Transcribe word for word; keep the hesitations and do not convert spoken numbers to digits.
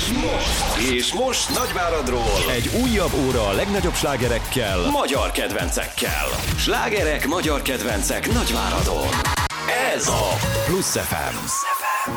És most, és most Nagyváradról egy újabb óra a legnagyobb slágerekkel, magyar kedvencekkel. Slágerek, magyar kedvencek Nagyváradon. Ez a Plusz ef em.